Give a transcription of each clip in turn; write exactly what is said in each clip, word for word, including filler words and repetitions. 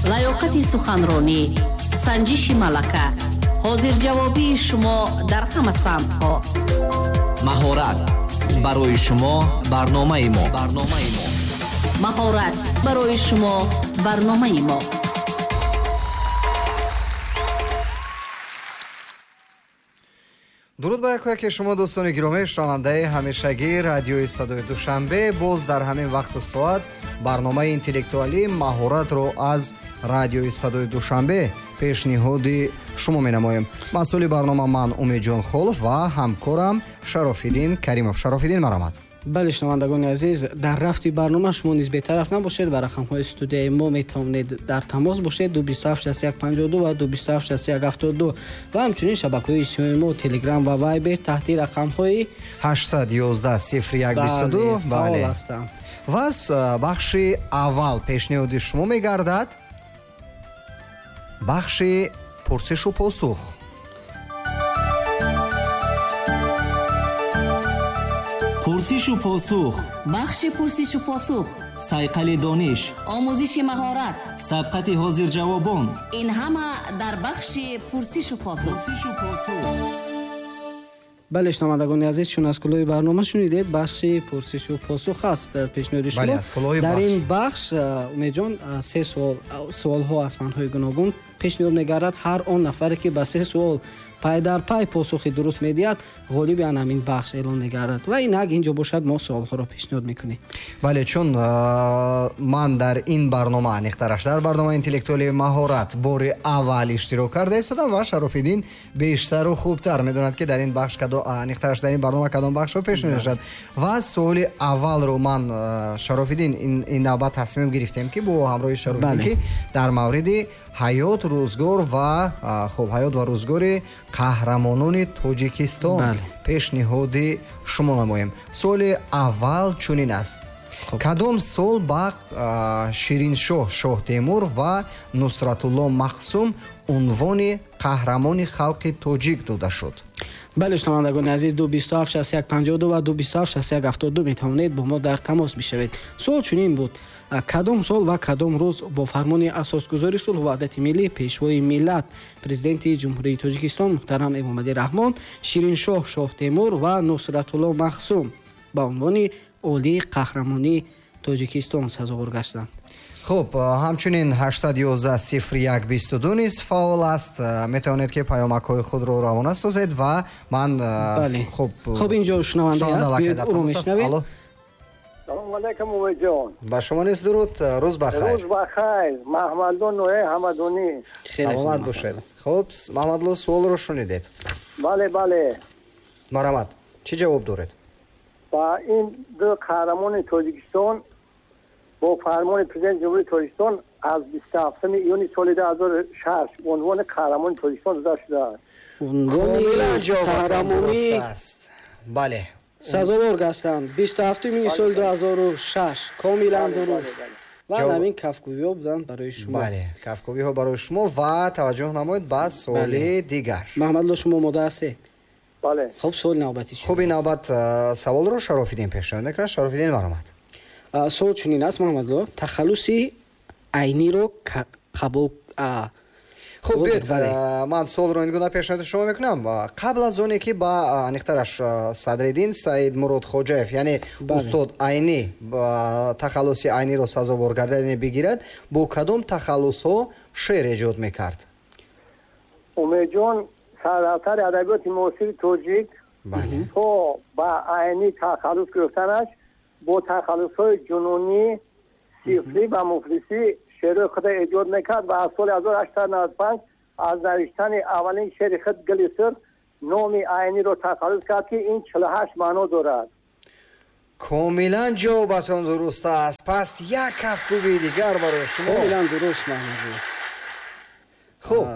лаёқати суханронӣ, санҷиши малака, ҳозирҷавобии шумо дар ҳама самтҳо. маҳорат барои шумо барномаи мо. барномаи мо. маҳорат барои шумо барномаи мо. дуруд ба яке шумо дӯстони гиромӣ, шунавандаи ҳамешагии радиои Садои Душанбе. Боз дар ҳамин вақту соат барномаи интеллектуалӣ маҳоратро аз радиои Садои Душанбе пешниҳоди шумо менамоем. масъули барнома ман Умедҷон Холов ва ҳамкорам Шарофиддин Каримов. Шарофиддин, марамат. бале, шунавандагони азиз, дар рафти барнома шумо низ бетараф набошед. ба рақамҳои студияи мо метавонед дар тамос бошед ду бист ҳафт шаст як панҷоҳ ду ва ду бист ҳафт шаст як ҳафтод ду ва ҳамчунин шабакаҳои иҷтимоии мо Telegram ва Viber таҳти рақамҳои ҳаштсад ё ёздаҳ сифр як бисту ду фаъол ҳастанд. ва бахши аввал пешниҳоди шумо мегардад бахши пурсишу посух. пурсишу посух, бахши пурсишу посух, сайқали дониш, омӯзиши маҳорат, сабқати ҳозирҷавобон. ин ҳама дар бахши пурсишу посух. пурсишу посух. бале, шунавандагони азиз, чун аз кулои барнома шунидед, бахши пурсишу посух аст дар пешниҳоди шумо. Бале, аз кулои дар бахш. ин бахш Умедҷон се суол суолҳо аз фанҳои гуногун пешниҳод мегардад. ҳар он нафаре ки ба се суол пай дар пай посухи дуруст медиҳад, ғолиби ан ҳамин бахш эълон мегардад. ва ин ак инҷо бошад, мо суолҳоро пешниҳод мекунем. бале, чун ман дар ин барнома аниқтараш дар барномаи интеллектуалии маҳорат бори аввал иштирок карда истодам ва Шарофиддин бештару хубтар медонад ки дар ин бахш кадом аниқтараш дар ин барнома кадом бахшро пешниҳод шуд. ва суоли аввалро ман Шарофиддин ин навбат тасмим гирифтем ки бо ҳамроҳи Шарофиддин ки дар мавриди ҳаёт рӯзгор ва хуб ҳаёт ва рӯзгори қаҳрамонони Тоҷикистон пешниҳоди шумо намоем. соли аввал чунин аст. кадом сол ба Шириншоҳ Шоҳ Темур ва Нусратулло Мақсум унвони қаҳрамони халқи тоҷик дода шуд? бале, шунавандагони азиз, ду бист ҳафт шаст як панҷоҳ ду ва ду бист ҳафт шаст як ҳафтод ду метавонед бо мо дар тамос бишавед. суол чунин буд: кадом сол ва кадом рӯз бо фармони асосгузори сулҳу ваҳдати миллӣ пешвои миллат президенти ҷумҳурии Тоҷикистон муҳтарам Эмомалӣ Раҳмон Шириншоҳ Шоҳ Темур ва Нусратулло Мақсум ба унвони олии қаҳрамонии Тоҷикистон сазовор гаштанд? хуб, ҳамчунин ҳаштсад ё ёздаҳ сифр як бисту ду низ фаъол аст. метавонед ки паёмакҳои худро равона созед ва ман хуб хуб инҷо шунаванда аст, биёед ӯро мешнавед. салом алайкум Умедҷон. ба шумо низ дуруд, рӯз бахайр. рӯз бахайр. Маҳмадло Ноҳе Ҳамадонӣ. саломат бошед. хуб, Маҳмадло, суолро шунидед? бале бале. марамат, чӣ ҷавоб доред? ба ин ду қаҳрамони Тоҷикистон бо фармони президенти ҷумҳурии Тоҷикистон аз бисту ҳафтуми июни соли ду ҳазору шаш унвони қаҳрамони Тоҷикистон дода шудааст. унвони қаҳрамонӣ аст. бале, сазовор гаштанд бисту ҳафтуми соли ду ҳазору шаш. комилан дуруст. ва ҳамин кафгӯиҳо буданд барои шумо. бале, кафгӯиҳо барои шумо ва таваҷҷӯҳ намоед ба суоли дигар. маҳмадло, шумо мода ҳастед? бале. хуб, суоли навбати шумо. хуб, ин навбат саволро Шарофиддин пешниҳод мекунад. Шарофиддин, маромад. суол чунин аст, маҳмадло: тахаллуси айниро қабул хуб, биёед ман суолро ин гуна пешниҳоди шумо мекунам. қабл аз оне ки ба аниқтараш Садриддин Саид Мурод Хоҷаев, яъне устод Айнӣ тахаллуси айниро сазовор гардидани бигирад, бо кадом тахаллусҳо шеър эҷод мекард? Умедҷон сардафтари адабиёти муосири тоҷик то ба айнӣ тахаллус гирифтанаш бо тахаллусҳои ҷунунӣ, сифрӣ ва муфлисӣ шеърҳои худро эҷод мекард ва аз соли ҳазору ҳаштсад навад و панҷ аз навиштани аввалин шеъри худ Гили Сир номи айниро тахаллус кард ки ин чилу ҳашт маъно дорад. комилан ҷавобатон дуруст аст. пас як кафгӯии дигар барои шумо. комилан дуруст маҳмадло. хуб,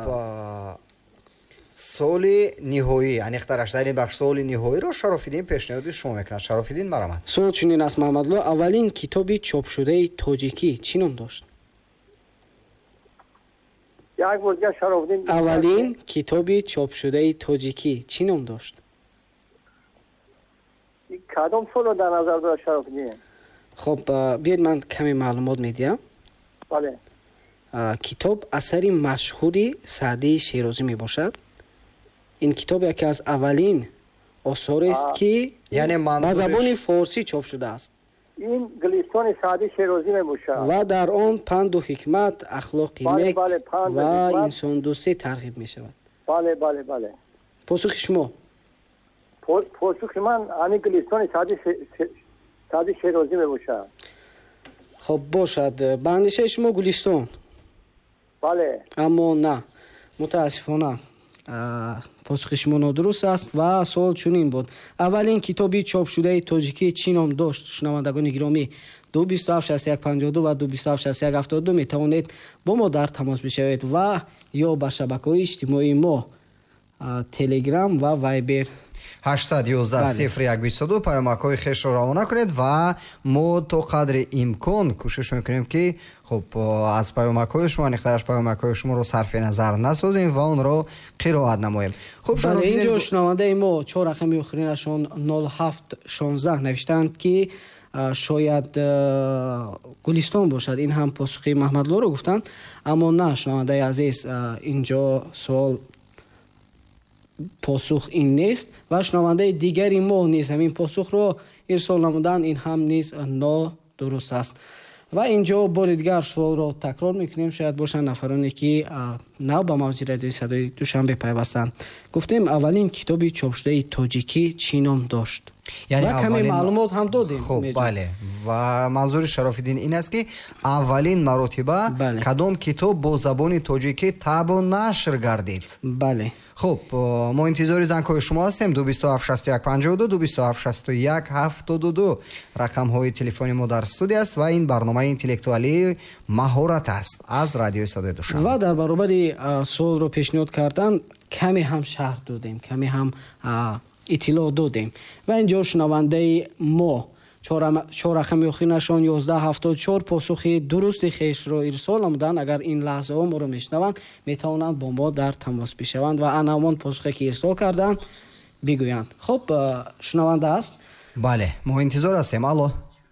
соли ниҳоӣ, аниқтараш дар ин бахш соли ниҳоиро Шарофиддин пешниҳоди шумо мекунад. Шарофиддин, марамад. суол чунин аст, маҳмадло: аввалин китоби чопшудаи тоҷикӣ чӣ ном дошт? як бор дигар Шарофиддин. аввалин китоби чопшудаи тоҷикӣ чӣ ном дошт? кадом солро дар назар дорад Шарофиддин? хуб, биёед ман каме маълумот медиҳам. бале. а, китоб асари машҳури Саъдии Шерозӣ мебошад. ин китоб яке аз аввалин осорест ки яъне ба манзуриш- забони форсӣ чоп шудааст ин гулистони Саъдии Шерозӣ мебошад. ва дар он панду ҳикмат, ахлоқи Бале, нек бале, панду ва ҳикмат. инсондӯстӣ тарғиб мешавад. бале бале бале посухи шумо? По- посухи ман ҳамин гулистони Саъдии Ше- Ше- Саъдии Шерозӣ мебошад. хоб бошад, ба андешаи шумо гулистон, бале аммо на, мутаассифона а, посухи шумо нодуруст аст ва суол чунин буд. аввалин китоби чопшудаи тоҷикӣ чӣ ном дошт? шунавандагони гиромӣ, ду бисту ҳафт шаст як панҷоҳ ду ва ду бисту ҳафт шаст як ҳафтоду ду метавонед бо мо дар тамос бишавед ва ё ба шабакаҳои иҷтимоии мо а, телеграм ва вайбер ҳаштсад ё ёздаҳ Бале. сифр як бисту ду паёмакҳои хешро равона кунед ва мо то қадри имкон кӯшиш мекунем ки хуб аз паёмакҳои шумо нихтараш паёмакҳои шуморо сарфи назар насозем ва онро қироат намоем. Хуб бале, шанофидин- инҷо шунавандаи мо чор рақами охиринашон нол ҳафт шонздаҳ навиштаанд ки а, шояд а, гулистон бошад. ин ҳам посухи маҳмадлоро гуфтанд, аммо на, шунавандаи азиз, а, инҷо суол посух ин нест ва шунавандаи дигари мо низ ҳамин посухро ирсол намуданд. ин ҳам низ нодуруст аст. ва инҷо бори дигар суолро такрор мекунем, шояд бошанд нафароне ки а, нав ба мавҷи радиои садои душанбе пайвастанд. гуфтем аввалин китоби чопшудаи тоҷикӣ чӣ ном дошт? Яъне ва каме аввалин- маълумот ҳам додем. хуб Меҷон. бале, ва манзури Шарофиддин ин аст ки аввалин маротиба Бале. кадом китоб бо забони тоҷикӣ табу нашр гардид? бале хуб о, мо интизори занкҳои шумо ҳастем. ду бисту ҳафт шасту як панҷоҳу ду ду бисту ҳафт шасту як ҳафтоду ду рақамҳои телефони мо дар студия аст ва ин барномаи интеллектуалии маҳорат аст аз радиои садои душанбе. ва дар баробари а, суолро пешниҳод кардан каме ҳам шаҳр додем, каме ҳам а, иттилоъ додем. ва инҷо шунавандаи мо чорам- чор рақами охиринашон ёздаҳ ҳафтоду чор посухи дурусти хешро ирсол намуданд. агар ин лаҳзаҳо моро мешунаванд, метавонанд бо мо дар тамос бишаванд ва ана ҳамон посухе ки ирсол карданд бигӯянд. хуб, а, шунаванда аст. бале, мо интизор ҳастем. алло,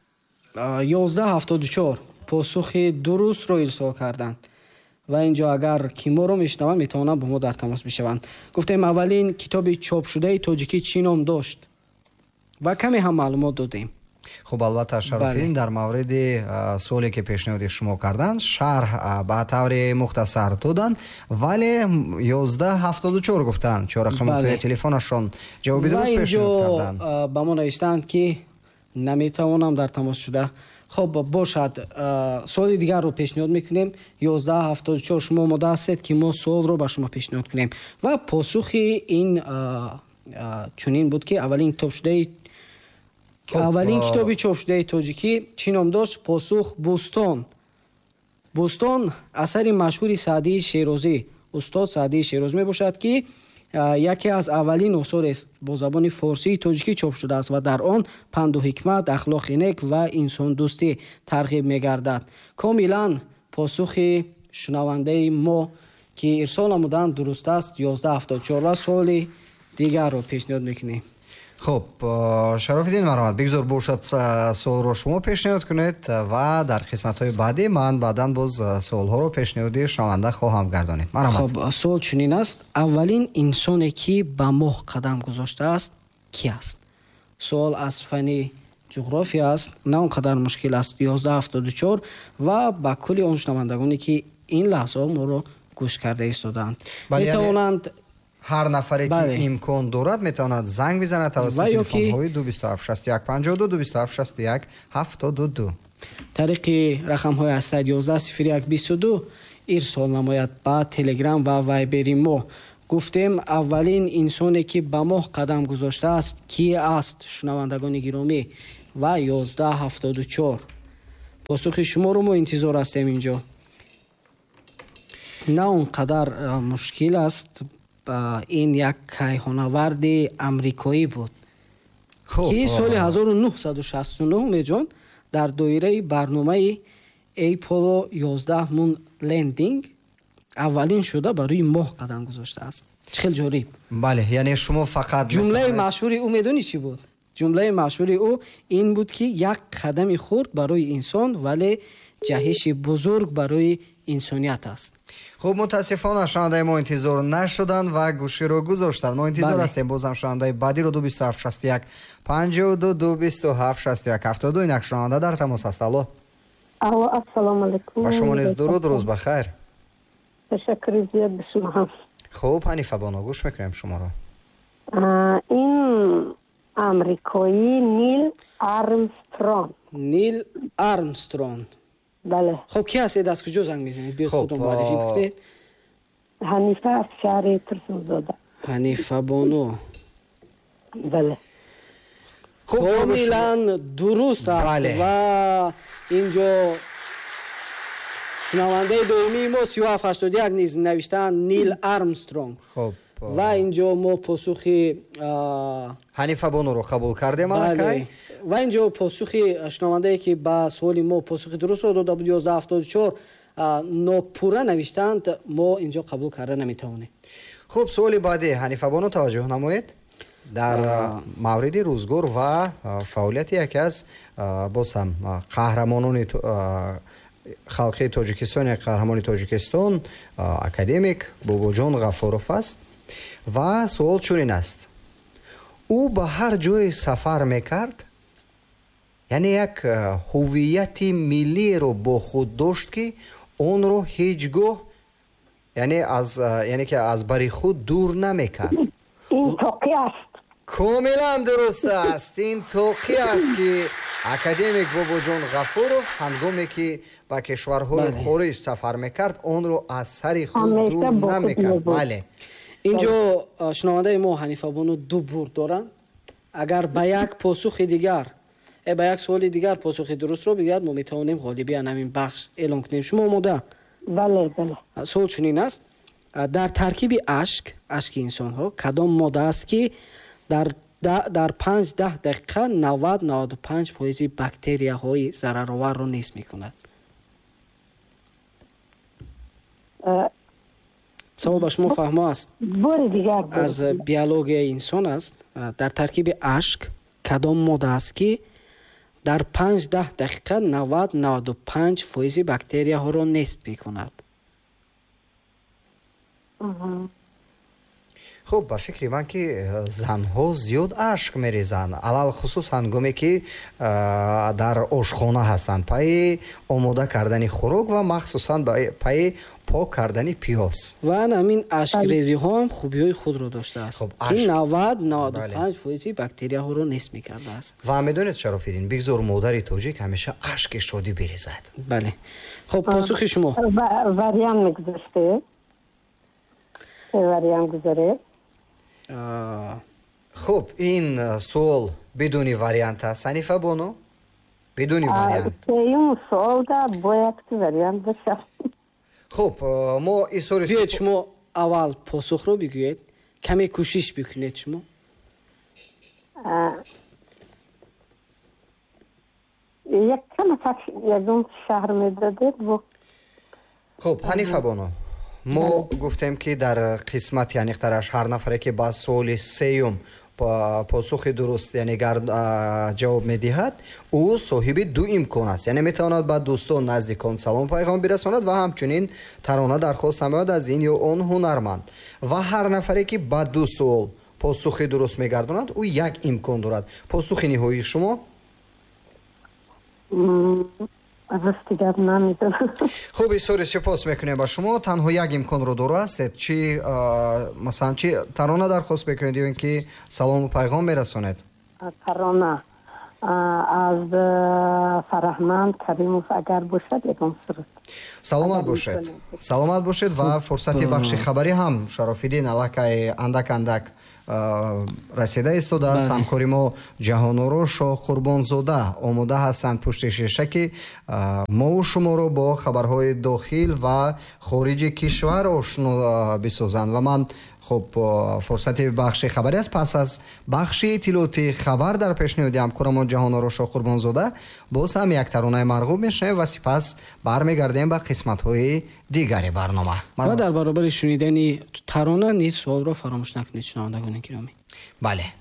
А, ёздаҳ ҳафтоду чор посухи дурустро ирсол карданд ва инҷо агар ки моро мешунаванд, метавонанд бо мо дар тамос бишаванд. гуфтем аввалин китоби чопшудаи тоҷикӣ чӣ ном дошт? ва каме ҳам маълумот додем. хуб албатта Шарофиддин дар мавриди а, суоле ки пешниҳоди шумо карданд шарҳ а, ба таври мухтасар доданд, вале ёздаҳ ҳафтоду чор гуфтанд. чор рақами Бале. охири телефонашон ҷавоби ва дуруст инҷо пешниҳод карданд. а, ба мо навиштанд ки наметавонам дар тамос шуда. хуб бошад, а, суоли дигарро пешниҳод мекунем. ёздаҳ ҳафтоду чор шумо омода ҳастед ки мо суолро ба шумо пешниҳод кунем. ва посухи ин а, а, чунин буд ки аввалин китобшудаи Хуб, аввалин а- китоби чопшудаи тоҷикӣ чӣ ном дошт? посух бӯстон. бӯстон асари машҳури Саъдии Шерозӣ, устод Саъдии Шерозӣ мебошад ки а, яке аз аввалин осорест бо забони форсии тоҷикӣ чоп шудааст ва дар он панду ҳикмат, ахлоқи нек ва инсондӯстӣ тарғиб мегардад. комилан посухи шунавандаи мо ки ирсол намуданд дуруст аст. ёздаҳ ҳафтоду чор ва суоли дигарро пешниҳод мекунем. хуб, о, Шарофиддин марҳамат, бигзор бошад а, суолро шумо пешниҳод кунед ва дар қисматҳои баъдӣ ман баъдан боз а, суолҳоро пешниҳоди шунаванда хоҳам гардонид. марҳамат. хоб суол чунин аст. аввалин инсоне ки ба моҳ қадам гузоштааст ки аст? суол аз фанни ҷуғрофия аст, на он қадар мушкил аст. ёздаҳ ҳафтоду чор ва ба кулли он шунавандагоне ки ин лаҳзаҳо моро гӯш карда истодаанд Бале, яъне- метавонанд ҳар нафаре Бале. ки имкон дорад метавонад занг бизанад Ва тавассути ё ки- телефонҳои ду бисту ҳафт шасту як панҷоҳу ду ду бисту ҳафт шасту як ҳафтоду ду. тариқи рақамҳои ҳаштсад ёздаҳ сифр як бисту ду ирсол намояд ба телеграм ва вайбери мо. гуфтем аввалин инсоне ки ба моҳ қадам гузоштааст ки аст? шунавандагони гиромӣ. ва ёздаҳ ҳафтоду чор посухи шуморо мо интизор ҳастем. инҷо на он қадар а, мушкил аст. а, ин як кайҳонаварди амрикоӣ буд хуб, ки соли о, ҳазору нуҳсаду шасту нӯҳ меҷон дар доираи барномаи Apollo ёздаҳ Moon Landing аввалин шуда ба рӯи моҳ қадам гузоштааст. чӣ хел ҷолиб. бале, яъне шумо фақат ҷумлаи метавонед- машҳури ӯ медонӣ чӣ буд? ҷумлаи машҳури ӯ ин буд ки як қадами хурд барои инсон, вале ҷаҳиши бузург барои инсоният аст. хуб, мутаассифона шунавандаи мо интизор нашуданд ва гӯширо гузоштанд. Мо интизор Бале. ҳастем бозам шунавандаи баъдиро ду бисту ҳафт шасту як панҷоҳу ду ду бисту ҳафт шасту як ҳафтоду ду. Инак шунаванда дар тамос аст. Алло. Алло, ассалому алайкум. ба шумо низ дуруд, рӯз бахайр. Ташаккури зиёд ба шумо ҳам. хуб, ҳанифа боно, гӯш мекунем шуморо. А, ин амрикоӣ Нил Армстронг. Нил Армстронг. Бале. хуб, ки ҳастед, аз куҷо занг мезанед? Бир Хуб, худум маърифӣ а- кунед. ҳанифа аз шаҳри Турсунзода. ҳанифа боно. Бале. хуб, ҷавоби шумо- комилан дуруст аст. Бале. ва инҷо шунавандаи доимии мо си ю ҳафт ҳаштоду як низ навиштаанд Нил Армстронг. хуб, ва инҷо мо посухи а, ҳанифа боноро қабул кардем. бале. алакай. ва инҷо посухи шунавандае ки ба суоли мо посухи дурустро дода буд ёздаҳ ҳафтоду чор нопурра навиштаанд, мо инҷо қабул карда наметавонем. хуб, суоли баъди ҳанифа боно таваҷҷӯҳ намоед. дар мавриди рӯзгор ва а, фаъолияти яке аз а, бозам а, қаҳрамонони то- а, халқи тоҷикистон, як қаҳрамони тоҷикистон, а, академик бобоҷон ғафуров аст. ва суол чунин аст: ӯ ба ҳар ҷое сафар мекард, яъне як а, ҳуввияти миллиеро бо худ дошт ки онро ҳеҷ гоҳ яъне аз а, яъне ки аз бари худ дур намекард. ин тоқӣ аст. комилан дуруст аст. ин тоқӣ аст ки академик бобоҷон ғафуров ҳангоме ки ба кишварҳои Бале. хориҷ сафар мекард, онро аз сари худ ҳамеша дур бо худ намекард. мебурд. бале. инҷо а, шунавандаи мо ҳанифа боно ду бурд доранд. агар ба як посухи дигар э, ба як суоли дигар посухи дурустро бигӯяд, мо метавонем ғолиби ҳамин бахш эълон кунем. шумо омода? Бале, бале. А, суол чунин аст: а, дар таркиби ашк ашки инсонҳо кадом модда аст ки дар да- дар панҷ даҳ дақиқа навад наваду панҷ фоизи бактерияҳои зарароварро нест мекунад? А, савол ба шумо фаҳмо аст? бори дигар бори аз дигар. биологияи инсон аст. А, дар таркиби ашк кадом модда аст ки дар панҷ даҳ дақиқа навад наваду панҷ фоизи бактерияҳоро нест мекунад? Аҳа. хуб, ба фикри ман ки э, занҳо зиёд ашк мерезанд, алал хусус ҳангоме ки э, дар ошхона ҳастанд, пайи омода кардани хӯрок ва махсусан ба- пайи пок кардани пиёз. ва ҳамин ашкрезиҳо ҳам хубиҳои худро доштааст Хуб, ки ашк- навад наваду Бале. панҷ фоизи бактерияҳоро нест мекардааст. ва медонед Шарофиддин, бигзор модари тоҷик ҳамеша ашки шодӣ березад. бале. хуб, посухи шумо? ва- вариант мегузаште? Се вариант гузаред? А, хуб, ин э, суол бидуни вариант аст, ҳанифа боно? бидуни вариант. сеюм суолда бояд ки вариант бошад. хуб, э, мо исори биёед шумо аввал посухро бигӯед, каме кӯшиш бикунед шумо. А, яккама ягон шаҳр медодед бо хуб, ҳанифа боно, мо гуфтем ки дар қисмати аниқтараш ҳар нафаре ки ба суоли сеюм по- посухи дуруст яъне гар а, ҷавоб медиҳад, ӯ соҳиби ду имкон аст, яъне метавонад ба дӯстон наздикон салом пайғом бирасонад ва ҳамчунин тарона дархост намояд аз ин ё он ҳунарманд. ва ҳар нафаре ки ба ду суол посухи дуруст мегардонад, ӯ як имкон дорад. посухи ниҳоии шумо? расти гап намедонам. хуб, исори сипос мекунем ба шумо. Танҳо як имконро дора ҳастед. Чи а, масалан чи тарона дархост мекунед ё ин ки салому пайғом мерасонед? тарона а, аз а, фараҳманд каримов агар бошад ягон сурат. саломат бошед. саломат бошед ва фурсати бахши хабарӣ ҳам Шарофиддин аллакай андак андак а, расида истодааст. ҳамкори мо ҷаҳоноро Шоҳ Қурбонзода омода ҳастанд пушти шеша ки а, мову шуморо бо хабарҳои дохил ва хориҷи кишвар ошно а, бисозанд. ва ман хуб фурсати бахши хабарӣ аст. пас аз бахши иттилоъоти хабар дар пешниҳоди ҳамкорамон ҷаҳоноро Шоҳ Қурбонзода боз ҳам як таронаи марғуб мешунем ва сипас бармегардем ба қисматҳои дигари барнома. ва дар баробари шунидани тарона низ суолро фаромӯш накунед, шунавандагони гиромӣ. бале.